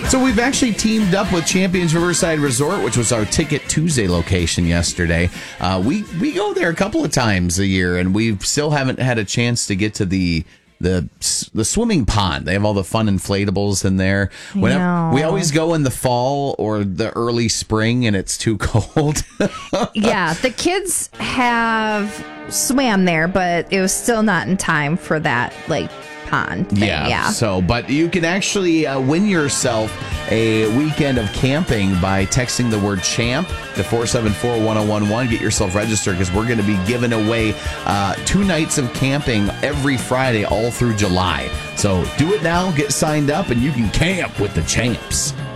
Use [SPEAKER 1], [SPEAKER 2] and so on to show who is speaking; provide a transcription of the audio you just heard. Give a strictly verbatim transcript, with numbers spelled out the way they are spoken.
[SPEAKER 1] So we've actually teamed up with Champions Riverside Resort, which was our Ticket Tuesday location yesterday. Uh, we we go there a couple of times a year, and we still haven't had a chance to get to the the the swimming pond. They have all the fun inflatables in there. Whenever, we always go in the fall or the early spring, and it's too cold.
[SPEAKER 2] Yeah, the kids have swam there, but it was still not in time for that, like, pond thing.
[SPEAKER 1] Yeah,
[SPEAKER 2] yeah.
[SPEAKER 1] So, but you can actually uh, win yourself a weekend of camping by texting the word CHAMP to four seven four, one oh one one. Get yourself registered because we're going to be giving away uh, two nights of camping every Friday all through July. So do it now, get signed up, and you can camp with the Champs.